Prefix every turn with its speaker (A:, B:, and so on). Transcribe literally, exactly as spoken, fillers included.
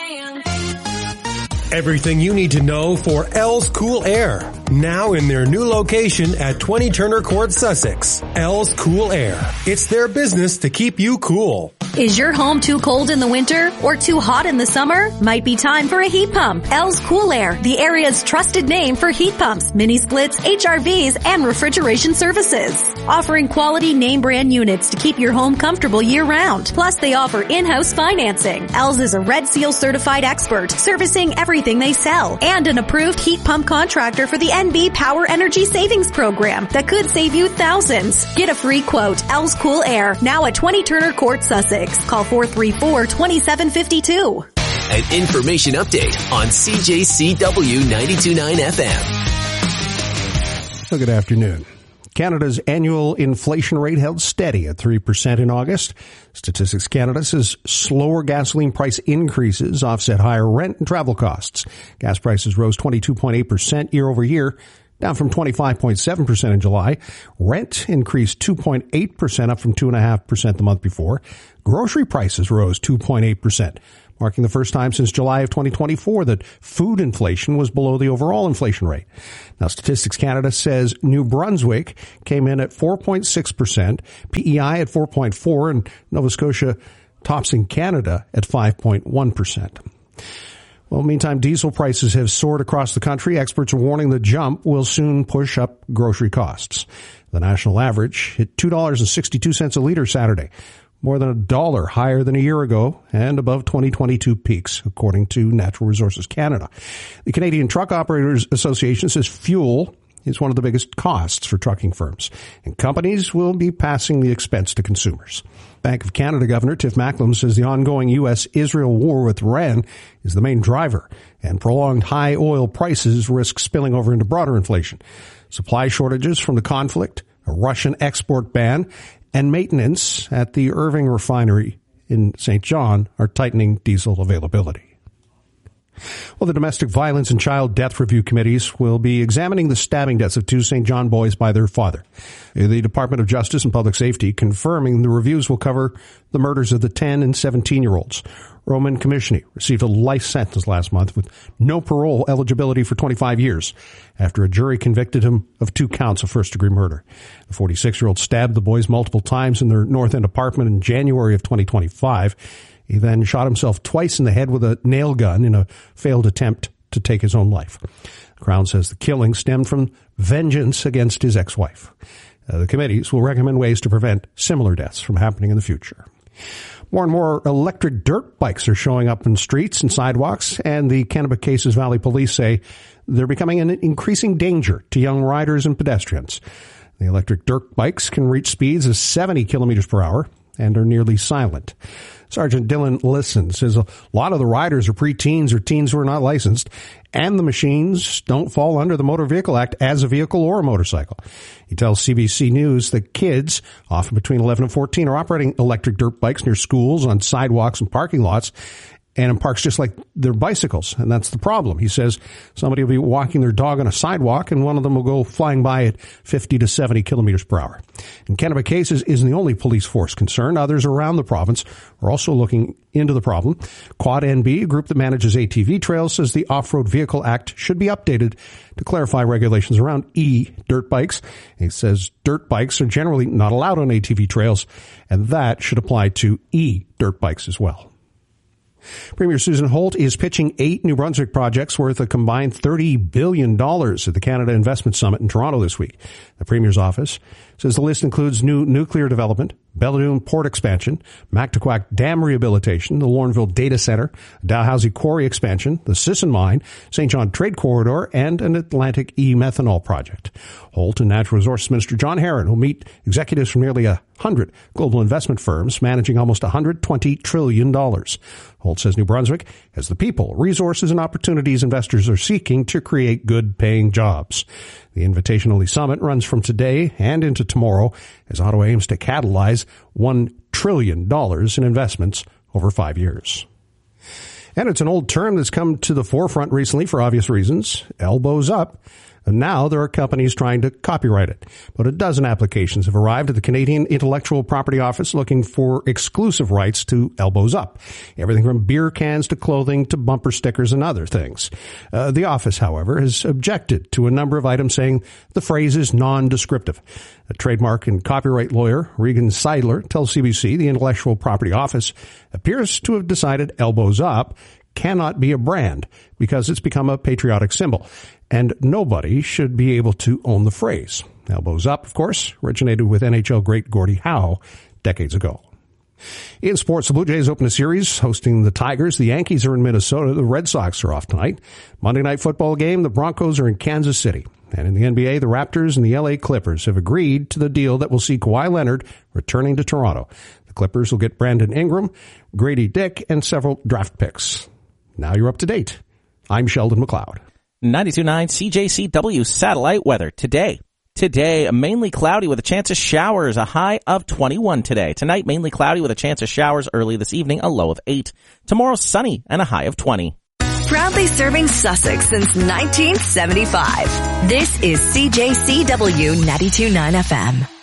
A: Everything you need to know for L's Cool Air. Now in their new location at twenty Turner Court, Sussex. L's Cool Air. It's their business to keep you cool.
B: Is your home too cold in the winter or too hot in the summer? Might be time for a heat pump. L's Cool Air, the area's trusted name for heat pumps, mini splits, H R Vs, and refrigeration services. Offering quality name brand units to keep your home comfortable year round. Plus they offer in-house financing. L's is a Red Seal certified expert, servicing everything they sell, and an approved heat pump contractor for the N B Power Energy Savings Program that could save you thousands. Get a free quote. L's Cool Air, now at twenty Turner Court, Sussex. Call four three four, two seven five two.
C: An information update on C J C W ninety-two point nine F M.
D: So good afternoon. Canada's annual inflation rate held steady at three percent in August. Statistics Canada says slower gasoline price increases offset higher rent and travel costs. Gas prices rose twenty-two point eight percent year over year, down from twenty-five point seven percent in July. Rent increased two point eight percent, up from two point five percent the month before. Grocery prices rose two point eight percent, marking the first time since July of twenty twenty-four that food inflation was below the overall inflation rate. Now, Statistics Canada says New Brunswick came in at four point six percent, P E I at four point four, and Nova Scotia tops in Canada at five point one percent. Well, meantime, diesel prices have soared across the country. Experts are warning the jump will soon push up grocery costs. The national average hit two dollars and sixty-two cents a liter Saturday, more than a dollar higher than a year ago and above twenty twenty-two peaks, according to Natural Resources Canada. The Canadian Truck Operators Association says fuel is one of the biggest costs for trucking firms, and companies will be passing the expense to consumers. Bank of Canada Governor Tiff Macklem says the ongoing U S Israel war with Iran is the main driver, and prolonged high oil prices risk spilling over into broader inflation. Supply shortages from the conflict, a Russian export ban, and maintenance at the Irving refinery in Saint John are tightening diesel availability. Well, the Domestic Violence and Child Death Review Committees will be examining the stabbing deaths of two Saint John boys by their father. The Department of Justice and Public Safety confirming the reviews will cover the murders of the ten and seventeen-year-olds. Roman Commissioni received a life sentence last month with no parole eligibility for twenty-five years after a jury convicted him of two counts of first-degree murder. The forty-six-year-old stabbed the boys multiple times in their North End apartment in January of twenty twenty-five. He then shot himself twice in the head with a nail gun in a failed attempt to take his own life. The Crown says the killing stemmed from vengeance against his ex-wife. Uh, the committees will recommend ways to prevent similar deaths from happening in the future. More and more electric dirt bikes are showing up in streets and sidewalks, and the Kennebecasis Valley Police say they're becoming an increasing danger to young riders and pedestrians. The electric dirt bikes can reach speeds of seventy kilometers per hour and are nearly silent. Sergeant Dylan Lisson says a lot of the riders are preteens or teens who are not licensed, and the machines don't fall under the Motor Vehicle Act as a vehicle or a motorcycle. He tells C B C News that kids, often between eleven and fourteen, are operating electric dirt bikes near schools, on sidewalks and parking lots, and in parks just like their bicycles. And that's the problem. He says somebody will be walking their dog on a sidewalk and one of them will go flying by at fifty to seventy kilometers per hour. And Kennebecasis isn't the only police force concerned. Others around the province are also looking into the problem. Quad N B, a group that manages A T V trails, says the Off-Road Vehicle Act should be updated to clarify regulations around e-dirt bikes. He says dirt bikes are generally not allowed on A T V trails, and that should apply to e-dirt bikes as well. Premier Susan Holt is pitching eight New Brunswick projects worth a combined thirty billion dollars at the Canada Investment Summit in Toronto this week. The Premier's office says the list includes new nuclear development, Belledune Port expansion, Mactaquac Dam rehabilitation, the Lorneville Data Center, Dalhousie Quarry expansion, the Sisson Mine, Saint John Trade Corridor, and an Atlantic e-methanol project. Holt and Natural Resources Minister John Herron will meet executives from nearly a hundred global investment firms managing almost one hundred twenty trillion dollars. Holt says New Brunswick has the people, resources, and opportunities investors are seeking to create good-paying jobs. The invitation-only summit runs from today and into tomorrow as Ottawa aims to catalyze one trillion dollars in investments over five years. And it's an old term that's come to the forefront recently for obvious reasons, elbows up. And now there are companies trying to copyright it. About a dozen applications have arrived at the Canadian Intellectual Property Office looking for exclusive rights to Elbows Up. Everything from beer cans to clothing to bumper stickers and other things. Uh, the office, however, has objected to a number of items, saying the phrase is non-descriptive. A trademark and copyright lawyer, Regan Seidler, tells C B C the Intellectual Property Office appears to have decided Elbows Up cannot be a brand because it's become a patriotic symbol, and nobody should be able to own the phrase. Elbows Up, of course, originated with N H L great Gordie Howe decades ago. In sports, the Blue Jays open a series hosting the Tigers. The Yankees are in Minnesota. The Red Sox are off tonight. Monday night football game, the Broncos are in Kansas City. And in the N B A, the Raptors and the L A Clippers have agreed to the deal that will see Kawhi Leonard returning to Toronto. The Clippers will get Brandon Ingram, Grady Dick, and several draft picks. Now you're up to date. I'm Sheldon McLeod.
E: ninety-two point nine C J C W satellite weather today. Today, mainly cloudy with a chance of showers, a high of twenty-one today. Tonight, mainly cloudy with a chance of showers early this evening, a low of eight. Tomorrow, sunny and a high of twenty.
F: Proudly serving Sussex since nineteen seventy-five. This is C J C W ninety-two point nine F M.